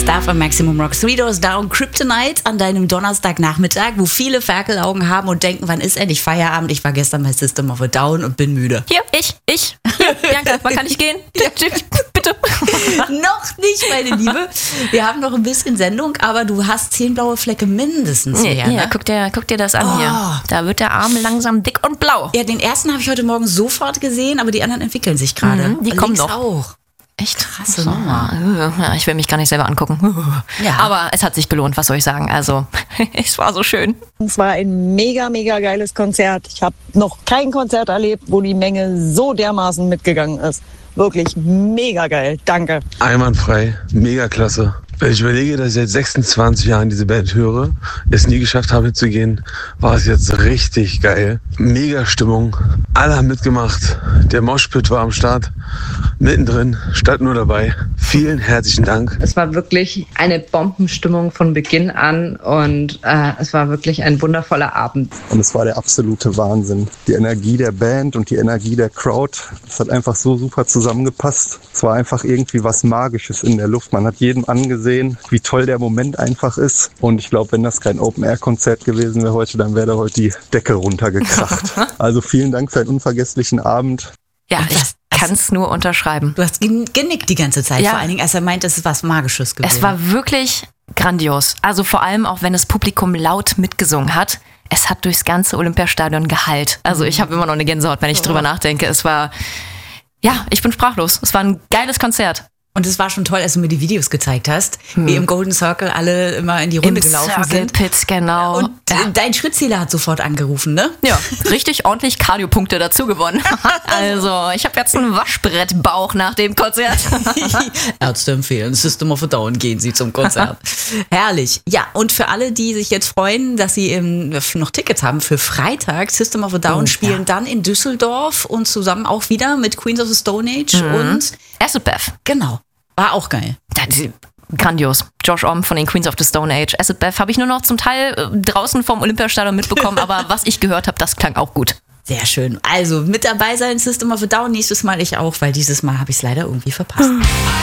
Star von Maximum Rock. Three Doors Down, Kryptonite an deinem Donnerstagnachmittag, wo viele Ferkelaugen haben und denken, wann ist endlich Feierabend? Ich war gestern bei System of a Down und bin müde. Hier, ich. Hier, Bianca, wann kann ich gehen? Bitte. Noch nicht, meine Liebe. Wir haben noch ein bisschen Sendung, aber du hast 10 blaue Flecke mindestens mehr. Ja, guck dir das an hier. Da wird der Arm langsam dick und blau. Ja, den ersten habe ich heute Morgen sofort gesehen, aber die anderen entwickeln sich gerade. Die kommen Links noch. Auch. Echt krasse Nummer. Ja, ich will mich gar nicht selber angucken. Ja. Aber es hat sich gelohnt, was soll ich sagen? Also, es war so schön. Es war ein mega, mega geiles Konzert. Ich habe noch kein Konzert erlebt, wo die Menge so dermaßen mitgegangen ist. Wirklich mega geil. Danke. Einwandfrei, mega klasse. Wenn ich überlege, dass ich seit 26 Jahren diese Band höre, es nie geschafft habe hinzugehen, war es jetzt richtig geil. Mega Stimmung. Alle haben mitgemacht. Der Moshpit war am Start. Mittendrin, stand nur dabei. Vielen herzlichen Dank. Es war wirklich eine Bombenstimmung von Beginn an und es war wirklich ein wundervoller Abend. Und es war der absolute Wahnsinn. Die Energie der Band und die Energie der Crowd, das hat einfach so super zusammengepasst. Es war einfach irgendwie was Magisches in der Luft. Man hat jedem angesehen, wie toll der Moment einfach ist. Und ich glaube, wenn das kein Open-Air-Konzert gewesen wäre heute, dann wäre da heute die Decke runtergekracht. Also vielen Dank für einen unvergesslichen Abend. Ja, ich kann es nur unterschreiben. Du hast genickt die ganze Zeit, Ja. vor allen Dingen, als er meint, es ist was Magisches gewesen. Es war wirklich grandios. Also vor allem auch, wenn das Publikum laut mitgesungen hat. Es hat durchs ganze Olympiastadion gehallt. Also ich habe immer noch eine Gänsehaut, wenn ich drüber nachdenke. Es war, ja, ich bin sprachlos. Es war ein geiles Konzert. Und es war schon toll, als du mir die Videos gezeigt hast, wie im Golden Circle alle immer in die Runde gelaufen Circle sind. Pit, genau. Und dein Schrittzähler hat sofort angerufen, ne? Ja, richtig ordentlich Kardiopunkte dazu gewonnen. Also, ich habe jetzt einen Waschbrettbauch nach dem Konzert. Ärzte empfehlen, System of a Down, gehen Sie zum Konzert. Herrlich. Ja, und für alle, die sich jetzt freuen, dass sie noch Tickets haben für Freitag, System of a Down spielen dann in Düsseldorf und zusammen auch wieder mit Queens of the Stone Age und Acid Bath. Genau. War auch geil. Grandios. Josh Homme von den Queens of the Stone Age. Acid Bath habe ich nur noch zum Teil draußen vom Olympiastadion mitbekommen, aber was ich gehört habe, das klang auch gut. Sehr schön. Also mit dabei sein, System of a Down, nächstes Mal ich auch, weil dieses Mal habe ich es leider irgendwie verpasst.